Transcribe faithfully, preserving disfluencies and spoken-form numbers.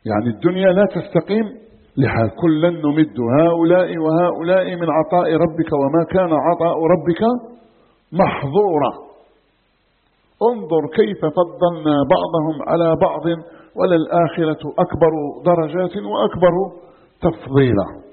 يعني الدنيا لا تستقيم لحال، كلا نمد هؤلاء وهؤلاء من عطاء ربك وما كان عطاء ربك محظورا. انظر كيف فضلنا بعضهم على بعض وللآخرة أكبر درجات وأكبر تفضيلا.